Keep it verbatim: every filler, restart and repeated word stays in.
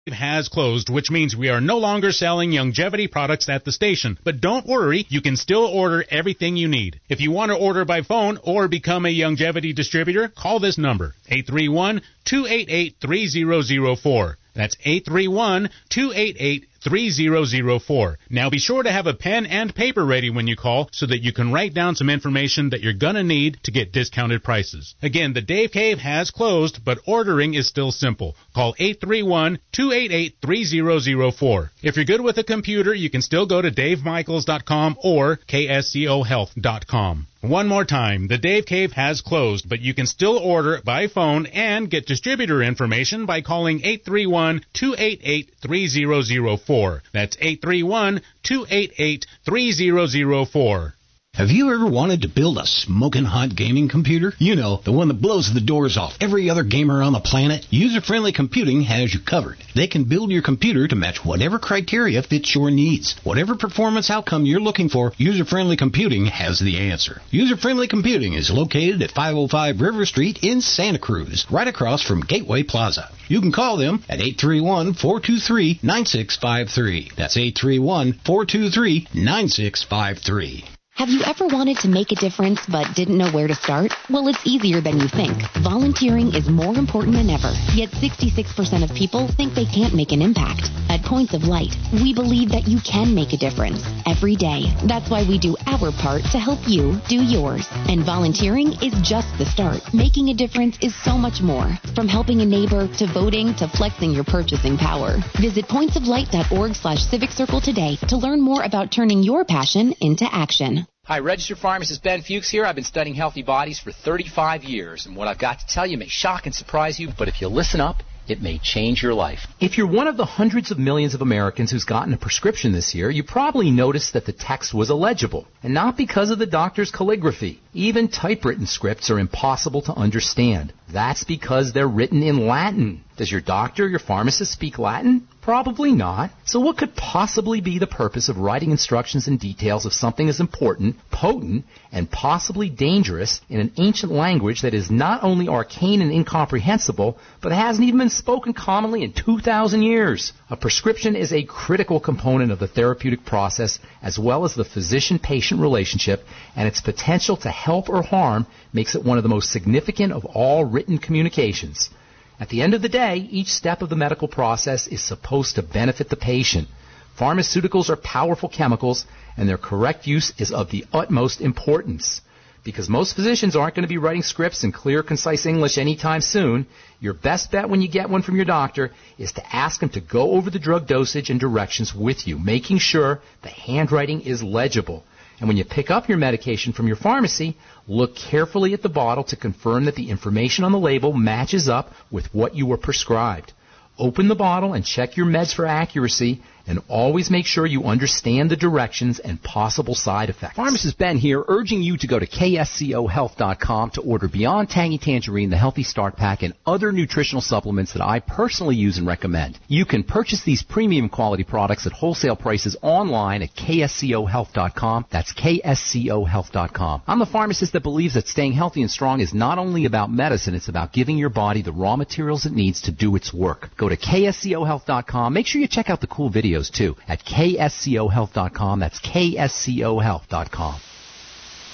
has closed, which means we are no longer selling Youngevity products at the station. But don't worry, you can still order everything you need. If you want to order by phone or become a Youngevity distributor, call this number, eight three one, two eight eight, three zero zero four. That's eight three one, two eight eight, three zero zero four. Now be sure to have a pen and paper ready when you call so that you can write down some information that you're going to need to get discounted prices. Again, the Dave Cave has closed, but ordering is still simple. Call eight three one, two eight eight, three zero zero four. If you're good with a computer, you can still go to dave michaels dot com or k s c o health dot com. One more time, the Dave Cave has closed, but you can still order by phone and get distributor information by calling eight three one, two eight eight, three zero zero four. That's eight three one, two eight eight, three zero zero four. Have you ever wanted to build a smoking hot gaming computer? You know, the one that blows the doors off every other gamer on the planet? User-Friendly Computing has you covered. They can build your computer to match whatever criteria fits your needs. Whatever performance outcome you're looking for, User-Friendly Computing has the answer. User-Friendly Computing is located at five oh five River Street in Santa Cruz, right across from Gateway Plaza. You can call them at eight three one, four two three, nine six five three. That's eight three one, four two three, nine six five three. Have you ever wanted to make a difference but didn't know where to start? Well, it's easier than you think. Volunteering is more important than ever, yet sixty-six percent of people think they can't make an impact. At Points of Light, we believe that you can make a difference every day. That's why we do our part to help you do yours. And volunteering is just the start. Making a difference is so much more. From helping a neighbor, to voting, to flexing your purchasing power. Visit points of light dot org slash civic circle today to learn more about turning your passion into action. Hi, registered pharmacist Ben Fuchs here. I've been studying healthy bodies for thirty-five years, and what I've got to tell you may shock and surprise you, but if you listen up, it may change your life. If you're one of the hundreds of millions of Americans who's gotten a prescription this year, you probably noticed that the text was illegible, and not because of the doctor's calligraphy. Even typewritten scripts are impossible to understand. That's because they're written in Latin. Does your doctor or your pharmacist speak Latin? Probably not. So what could possibly be the purpose of writing instructions and details of something as important, potent, and possibly dangerous in an ancient language that is not only arcane and incomprehensible, but hasn't even been spoken commonly in two thousand years? A prescription is a critical component of the therapeutic process as well as the physician-patient relationship, and its potential to help or harm makes it one of the most significant of all written communications. At the end of the day, each step of the medical process is supposed to benefit the patient. Pharmaceuticals are powerful chemicals, and their correct use is of the utmost importance. Because most physicians aren't going to be writing scripts in clear, concise English anytime soon, your best bet when you get one from your doctor is to ask them to go over the drug dosage and directions with you, making sure the handwriting is legible. And when you pick up your medication from your pharmacy, look carefully at the bottle to confirm that the information on the label matches up with what you were prescribed. Open the bottle and check your meds for accuracy, and always make sure you understand the directions and possible side effects. Pharmacist Ben here, urging you to go to k s c o health dot com to order Beyond Tangy Tangerine, the Healthy Start Pack, and other nutritional supplements that I personally use and recommend. You can purchase these premium quality products at wholesale prices online at k s c o health dot com. That's k s c o health dot com. I'm the pharmacist that believes that staying healthy and strong is not only about medicine, it's about giving your body the raw materials it needs to do its work. Go to k s c o health dot com. Make sure you check out the cool videos too at k s c o health dot com. That's k s c o health dot com.